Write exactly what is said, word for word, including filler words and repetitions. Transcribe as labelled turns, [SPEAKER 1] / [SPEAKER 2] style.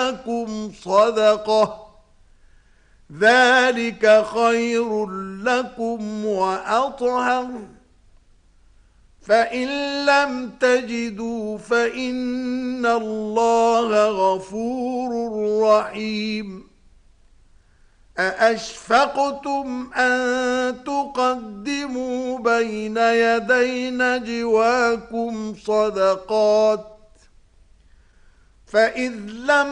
[SPEAKER 1] لكم صدقة ذلك خير لكم وأطهر فإن لم تجدوا فإن الله غفور رحيم أأشفقتم أن تقدموا بين يدي نجواكم صدقات فإذ لم